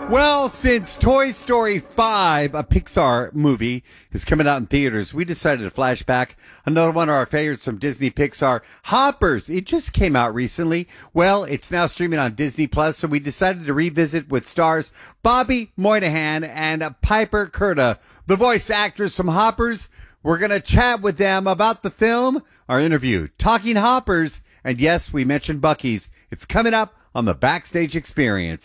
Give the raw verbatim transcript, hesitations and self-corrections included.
Well, since Toy Story five, a Pixar movie, is coming out in theaters, we decided to flash back another one of our favorites from Disney Pixar, Hoppers. It just came out recently. Well, it's now streaming on Disney Plus, so we decided to revisit with stars Bobby Moynihan and Piper Curda, the voice actors from Hoppers. We're going to chat with them about the film, our interview, Talking Hoppers, and yes, we mentioned Buc-ee's. It's coming up on the Backstage Experience.